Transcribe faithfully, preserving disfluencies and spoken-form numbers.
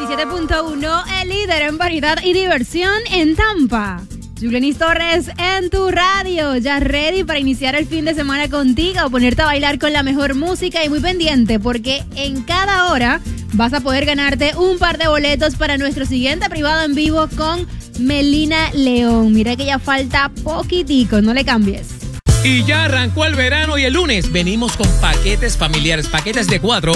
veintisiete punto uno, el líder en variedad y diversión en Tampa. Julenis Torres en tu radio, ya ready para iniciar el fin de semana contigo, ponerte a bailar con la mejor música y muy pendiente porque en cada hora vas a poder ganarte un par de boletos para nuestro siguiente privado en vivo con Melina León. Mira que ya falta poquitico, no le cambies. Y ya arrancó el verano y el lunes venimos con paquetes familiares, paquetes de cuatro